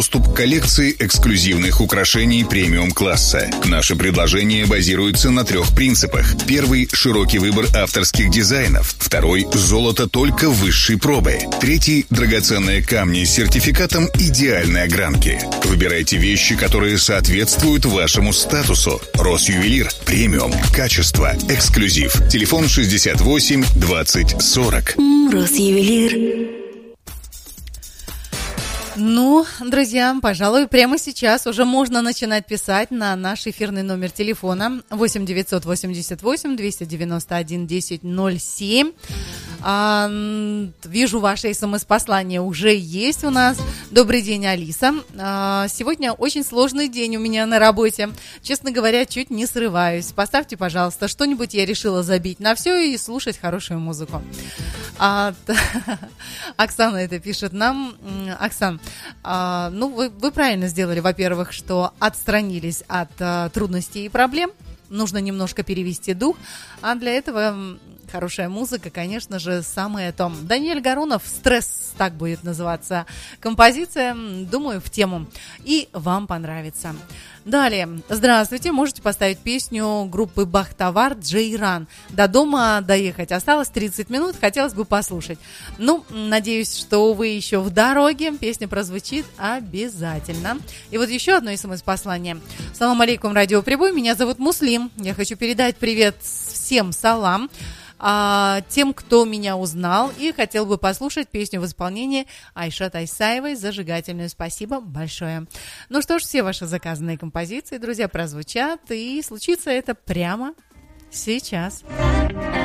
доступ к коллекции эксклюзивных украшений премиум-класса. Наше предложение базируется на 3 принципах. Первый – широкий выбор авторских дизайнов. Второй – золото только высшей пробы. Третий – драгоценные камни с сертификатом идеальной огранки. Выбирайте вещи, которые соответствуют вашему статусу. Росювелир. Премиум. Качество. Эксклюзив. Телефон 68 20 40. Росювелир. Ну, друзья, пожалуй, прямо сейчас уже можно начинать писать на наш эфирный номер телефона 8 988 291 1007. Вижу, ваше СМС-послание уже есть у нас. Добрый день, Алиса. Сегодня очень сложный день у меня на работе. Честно говоря, чуть не срываюсь. Поставьте, пожалуйста, что-нибудь. Я решила забить на все и слушать хорошую музыку. Оксана это пишет нам. Оксан, ну вы правильно сделали, во-первых, что отстранились от трудностей и проблем. Нужно немножко перевести дух, а для этого хорошая музыка, конечно же, самое то. Даниэль Гарунов «Стресс», так будет называться композиция, думаю, в тему, и вам понравится. Далее, здравствуйте, можете поставить песню группы «Бахтавар» «Джейран». До дома доехать осталось 30 минут, хотелось бы послушать. Ну, надеюсь, что вы еще в дороге, песня прозвучит обязательно. И вот еще одно СМС-послание. Салам алейкум, радиоприбой, меня зовут Муслим. Я хочу передать привет всем салам, тем, кто меня узнал и хотел бы послушать песню в исполнении Айшат Айсаевой «Зажигательную». Спасибо большое. Ну что ж, все ваши заказанные композиции, друзья, прозвучат, и случится это прямо сейчас.